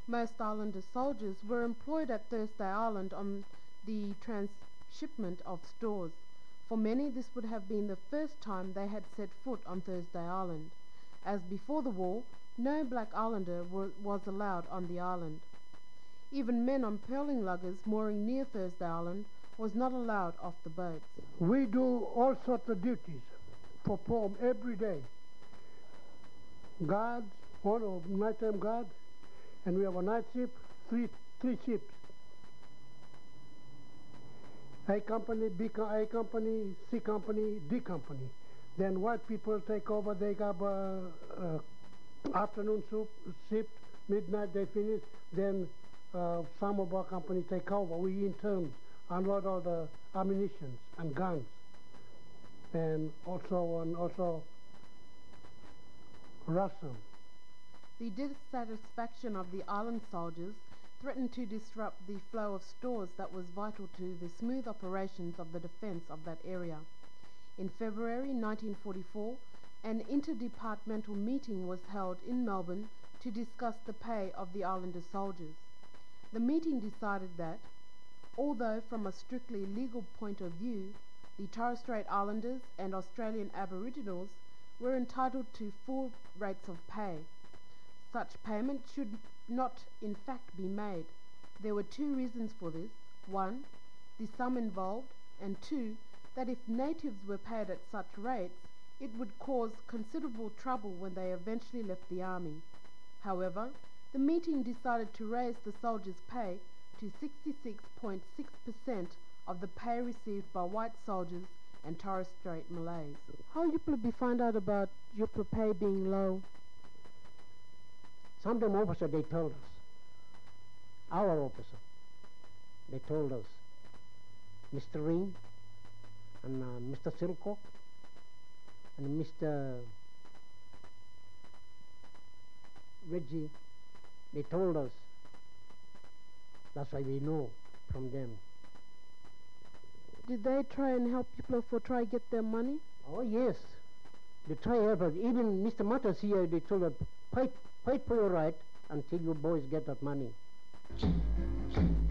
Most Islander soldiers were employed at Thursday Island on the transshipment of stores. For many, this would have been the first time they had set foot on Thursday Island, as before the war, no black islander was allowed on the island. Even men on pearling luggers mooring near Thursday Island was not allowed off the boats. We do all sorts of duties, perform every day. Guards, one of nighttime guard, and we have a night ship, three ships. A company, B A company, C company, D company. Then white people take over. They have afternoon shift, midnight they finish. Then some of our company take over. We in turn unload all the ammunition and guns, and also ration. The dissatisfaction of the island soldiers threatened to disrupt the flow of stores that was vital to the smooth operations of the defence of that area. In February 1944, an interdepartmental meeting was held in Melbourne to discuss the pay of the Islander soldiers. The meeting decided that, although from a strictly legal point of view, the Torres Strait Islanders and Australian Aboriginals were entitled to full rates of pay, such payment should not in fact be made. There were two reasons for this. One, the sum involved, and two, that if natives were paid at such rates, it would cause considerable trouble when they eventually left the army. However, the meeting decided to raise the soldiers' pay to 66.6% of the pay received by white soldiers and Torres Strait Malays. How you be find out about your pay being low? Some of them officer, they told us. Our officer, they told us. Mr. Ring and Mr. Silcock and Mr. Reggie, they told us. That's why we know from them. Did they try and help people for try get their money? Oh, yes. They try help us. Even Mr. Matas here, they told us, fight for your right until you boys get that money.